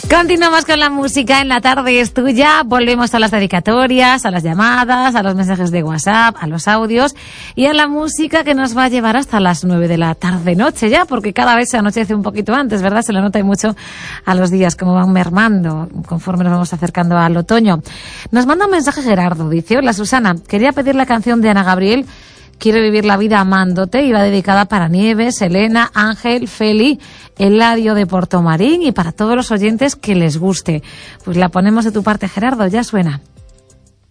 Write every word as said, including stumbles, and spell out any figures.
Continuamos con la música en La Tarde es Tuya. Volvemos a las dedicatorias, a las llamadas, a los mensajes de WhatsApp, a los audios y a la música que nos va a llevar hasta las nueve de la tarde-noche ya, porque cada vez se anochece un poquito antes, ¿verdad? Se lo nota mucho a los días, como van mermando conforme nos vamos acercando al otoño. Nos manda un mensaje Gerardo, dice: hola Susana, quería pedir la canción de Ana Gabriel, Quiero vivir la vida amándote, y va dedicada para Nieves, Elena, Ángel, Feli, Eladio de Portomarín y para todos los oyentes que les guste. Pues la ponemos de tu parte, Gerardo, ya suena.